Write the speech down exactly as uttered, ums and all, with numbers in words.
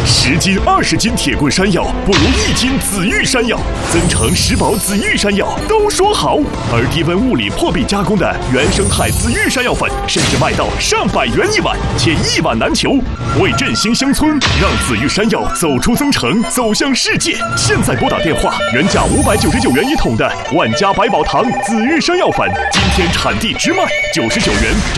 十斤、二十斤铁棍山药不如一斤紫玉山药，增城石宝紫玉山药都说好。而低温物理破壁加工的原生态紫玉山药粉，甚至卖到上百元一碗，且一碗难求。为振兴乡村，让紫玉山药走出增城，走向世界。现在拨打电话，原价五百九十九元一桶的万家百宝堂紫玉山药粉，今天产地直卖九十九元。